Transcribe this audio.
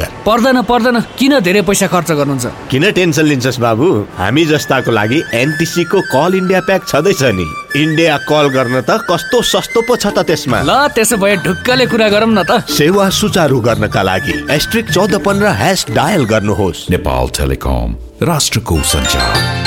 गर। पर्दैन किन धेरै पैसा खर्च गर्नुहुन्छ? किन टेन्सन लिन्छस् बाबु, हामी जस्ताको लागि एनटिसी को कल इन्डिया प्याक छँदैछ नि। इन्डिया कल गर्न त कस्तो सस्तो पो छ त त्यसमा। ल त्यसो भए ढुक्कले कुरा गरौँ न त। सेवा सुचारू गर्नका लागि *1415# डायल गर्नुहोस्। नेपाल टेलिकम, राष्ट्रको सञ्चार।